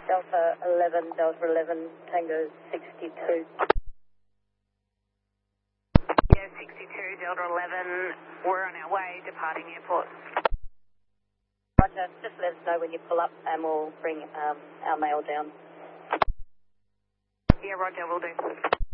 Delta 11, Tango 62. Yeah, 62, Delta 11. We're on our way, departing airport. Roger, just let us know when you pull up and we'll bring our mail down. Yeah, Roger, will do.